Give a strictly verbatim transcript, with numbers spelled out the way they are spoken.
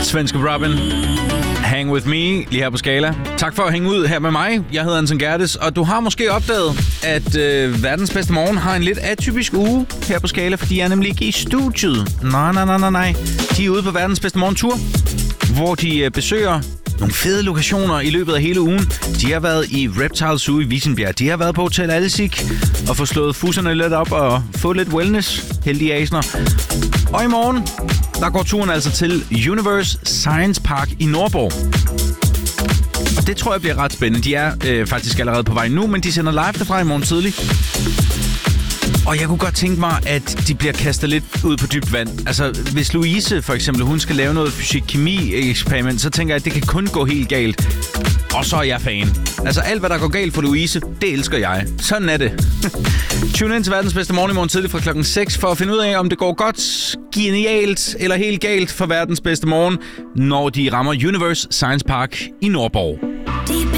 Svenske Robin. Hang with me, lige her på Skala. Tak for at hænge ud her med mig. Jeg hedder Anton Gerdes, og du har måske opdaget, at øh, verdens bedste morgen har en lidt atypisk uge her på Skala, fordi jeg er nemlig ikke i studiet. Nej, nej, nej, nej, nej. De er ude på verdens bedste morgentur, hvor de øh, besøger nogle fede lokationer i løbet af hele ugen. De har været i Reptile Zoo i Vissenbjerg. De har været på Hotel Alsik og få slået fusserne lidt op og få lidt wellness. Heldige asner. Og i morgen, der går turen altså til Universe Science Park i Nordborg. Og det tror jeg bliver ret spændende. De er øh, faktisk allerede på vej nu, men de sender live derfra i morgen tidlig. Og jeg kunne godt tænke mig, at de bliver kastet lidt ud på dybt vand. Altså, hvis Louise for eksempel, hun skal lave noget fysik-kemi-eksperiment, så tænker jeg, at det kan kun gå helt galt. Og så er jeg fan. Altså, alt hvad der går galt for Louise, det elsker jeg. Sådan er det. Tune ind til verdens bedste morgen i morgen tidlig fra klokken seks for at finde ud af, om det går godt, genialt eller helt galt for verdens bedste morgen, når de rammer Universe Science Park i Nordborg.